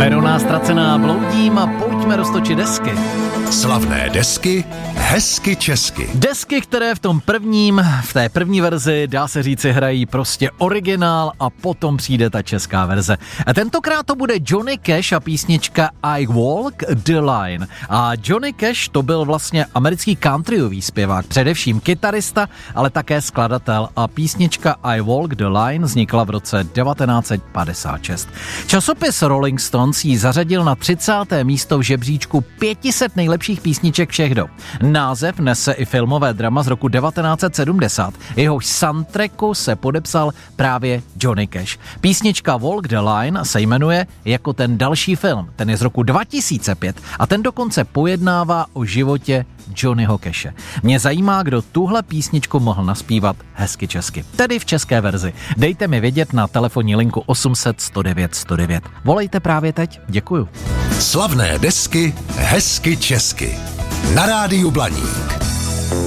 Perona ztracená bloudím a pojďme roztočit desky. Slavné desky, hezky česky. Desky, které v té první verzi, dá se říci, hrají prostě originál a potom přijde ta česká verze. A tentokrát to bude Johnny Cash a písnička I Walk the Line. A Johnny Cash to byl vlastně americký countryový zpěvák, především kytarista, ale také skladatel. A písnička I Walk the Line vznikla v roce 1956. Časopis Rolling Stones ji zařadil na 30. místo v žebříčku 500 nejlepších písniček všech dob. Název nese i filmové drama z roku 1970. Jehož soundtracku se podepsal právě Johnny Cash. Písnička Walk the Line se jmenuje jako ten další film. Ten je z roku 2005 a ten dokonce pojednává o životě Johnnyho Cashe. Mě zajímá, kdo tuhle písničku mohl naspívat hezky česky. Tedy v české verzi. Dejte mi vědět na telefonní linku 800 109 109. Volejte právě teď. Děkuju. Slavné desky, hezky česky. Na rádiu Blaník.